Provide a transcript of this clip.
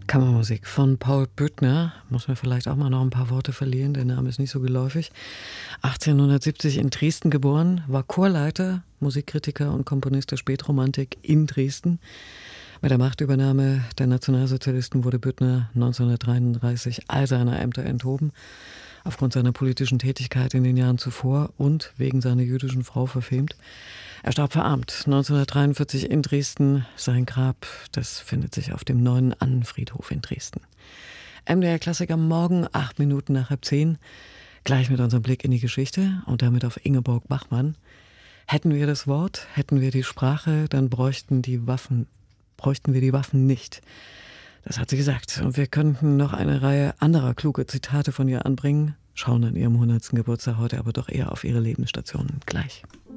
Kammermusik von Paul Büttner. Muss man vielleicht auch mal noch ein paar Worte verlieren, der Name ist nicht so geläufig. 1870 in Dresden geboren, war Chorleiter, Musikkritiker und Komponist der Spätromantik in Dresden. Mit der Machtübernahme der Nationalsozialisten wurde Büttner 1933 all seiner Ämter enthoben, aufgrund seiner politischen Tätigkeit in den Jahren zuvor und wegen seiner jüdischen Frau verfemt. Er starb verarmt 1943 in Dresden. Sein Grab, das findet sich auf dem Neuen Annenfriedhof in Dresden. MDR Klassik am Morgen, 8 Minuten nach 10. Gleich mit unserem Blick in die Geschichte und damit auf Ingeborg Bachmann. Hätten wir das Wort, hätten wir die Sprache, dann bräuchten wir die Waffen nicht. Das hat sie gesagt. Und wir könnten noch eine Reihe anderer kluge Zitate von ihr anbringen, schauen an ihrem 100. Geburtstag heute aber doch eher auf ihre Lebensstationen. Gleich.